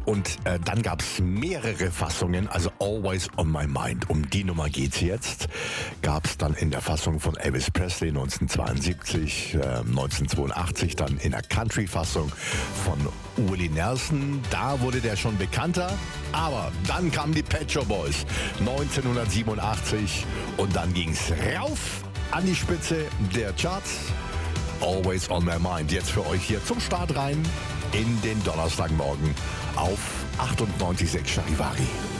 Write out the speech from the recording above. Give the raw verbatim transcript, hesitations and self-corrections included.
Und äh, dann gab es mehrere Fassungen, also Always on My Mind. Um die Nummer geht's jetzt. Gab es dann in der Fassung von Elvis Presley neunzehnhundertzweiundsiebzig, äh, neunzehnhundertzweiundachtzig dann in der Country-Fassung von Willie Nelson. Da wurde der schon bekannter. Aber dann kamen die Pet Shop Boys neunzehnhundertsiebenundachtzig und dann ging's rauf an die Spitze der Charts. Always on My Mind. Jetzt für euch hier zum Start rein in den Donnerstagmorgen auf achtundneunzig Komma sechs Charivari.